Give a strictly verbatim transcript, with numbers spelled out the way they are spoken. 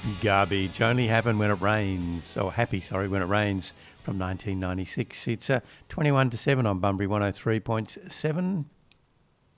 Garbage only happen when it rains, or happy, sorry, when it rains, from nineteen ninety-six. It's uh, twenty-one to seven on Bunbury one oh three point seven.